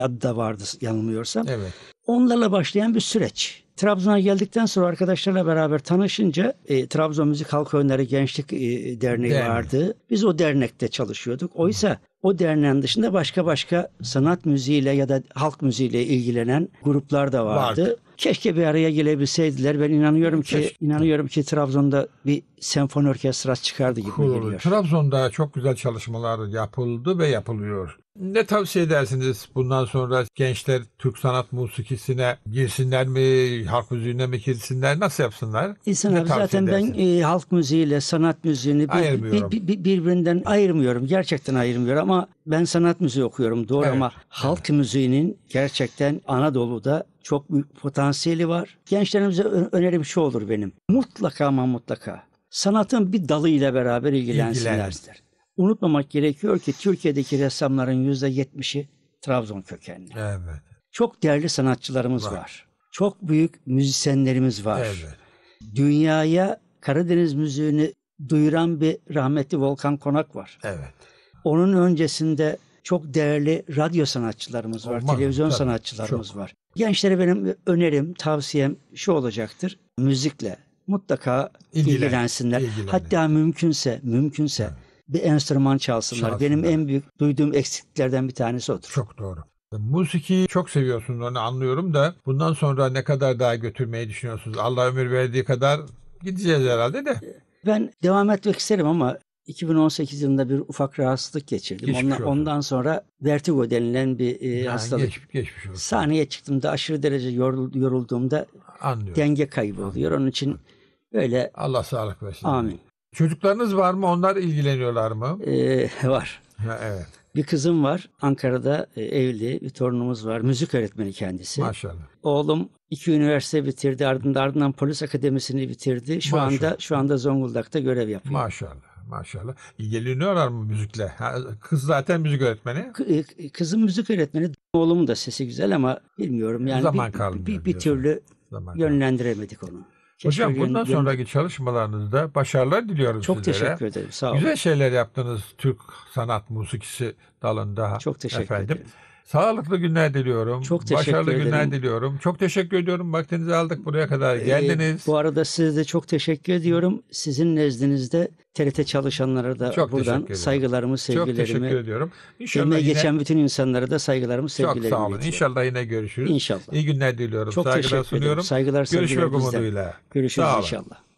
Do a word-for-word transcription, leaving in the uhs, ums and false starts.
adı da vardı yanılmıyorsam. Evet. Onlarla başlayan bir süreç. Trabzon'a geldikten sonra arkadaşlarla beraber tanışınca e, Trabzon Müzik Halk Oyunları Gençlik e, Derneği Derneği. vardı. Biz o dernekte çalışıyorduk. Oysa o derneğin dışında başka başka sanat müziğiyle ya da halk müziğiyle ilgilenen gruplar da vardı. Vardı. Keşke bir araya gelebilseydiler. Ben inanıyorum ki Keşke. inanıyorum ki Trabzon'da bir senfoni orkestrası çıkardı gibi Kurulu. geliyor. Trabzon'da çok güzel çalışmalar yapıldı ve yapılıyor. Ne tavsiye edersiniz bundan sonra gençler Türk sanat musikisine girsinler mi, halk müziğine mi girsinler, nasıl yapsınlar? İhsan Ne abi tavsiye zaten ben edersiniz? e, halk müziğiyle sanat müziğini bir- Ayırmıyorum. bir- bir- birbirinden ayırmıyorum. Gerçekten ayırmıyorum ama ben sanat müziği okuyorum doğru Evet, ama halk müziğinin gerçekten Anadolu'da çok büyük potansiyeli var. Gençlerimize ö- önerim şu olur benim. Mutlaka ama mutlaka sanatın bir dalıyla beraber ilgilensinler. İlgilensin. Unutmamak gerekiyor ki Türkiye'deki ressamların yüzde yetmişi Trabzon kökenli. Evet. Çok değerli sanatçılarımız Var. var. Çok büyük müzisyenlerimiz var. Evet. Dünyaya Karadeniz müziğini duyuran bir rahmetli Volkan Konak var. Evet. Onun öncesinde çok değerli radyo sanatçılarımız var, Olmaz mı? televizyon Tabii, sanatçılarımız çok. var. Gençlere benim önerim, tavsiyem şu olacaktır. Müzikle mutlaka İlgilen- ilgilensinler. ilgilenin. Hatta mümkünse, mümkünse bir enstrüman çalsınlar. Çalsınlar. Benim en büyük duyduğum eksikliklerden bir tanesi odur. Çok doğru. Musikiyi çok seviyorsunuz, onu anlıyorum da bundan sonra ne kadar daha götürmeyi düşünüyorsunuz? Allah ömür verdiği kadar gideceğiz herhalde de. Ben devam etmek isterim ama iki bin on sekiz yılında bir ufak rahatsızlık geçirdim. Geçmiş Ondan, olsun. ondan sonra vertigo denilen bir e, Yani hastalık. geç, geçmiş olsun. Sahneye çıktığımda aşırı derece yorul- yorulduğumda Anlıyorum. denge kaybı oluyor. Onun için böyle Allah sağlık versin. amin. Çocuklarınız var mı? Onlar ilgileniyorlar mı? Ee, var. Ha, evet. Bir kızım var. Ankara'da e, evli. Bir torunumuz var. Müzik öğretmeni kendisi. Maşallah. Oğlum iki üniversite bitirdi. Ardından ardından polis akademisini bitirdi. Şu Maşallah. anda şu anda Zonguldak'ta görev yapıyor. Maşallah. Maşallah. İlgileniyorlar mı müzikle? Ha, kız zaten müzik öğretmeni. K- e, Kızım müzik öğretmeni. Oğlumun da sesi güzel ama bilmiyorum. Yani Zaman bir, kalmıyor bir, bir diyorsun. türlü Zaman. yönlendiremedik onu. Keşke Hocam yön- bundan yön- sonraki çalışmalarınızda başarılar diliyorum Çok sizlere. teşekkür ederim. Sağ olun. Güzel şeyler yaptınız Türk sanat musikisi dalında. Çok teşekkür efendim. ederim. Sağlıklı günler diliyorum. Çok teşekkür Başarılı ederim. günler diliyorum. Çok teşekkür ediyorum. Vaktinizi aldık, buraya kadar Ee, geldiniz. bu arada size de çok teşekkür ediyorum. Sizin nezdinizde T R T çalışanlara da Çok teşekkür buradan ederim. saygılarımı, Çok teşekkür sevgilerimi, ediyorum. İnşallah emeği yine geçen bütün insanlara da saygılarımı, çok sevgilerimi sağ olun. iletiyorum. İnşallah yine görüşürüz. İnşallah. İyi günler diliyorum. Çok Saygılar teşekkür ederim. sunuyorum. Saygılar, sevgiler Görüşmek bizden. umuduyla. Görüşürüz Sağ olun. inşallah.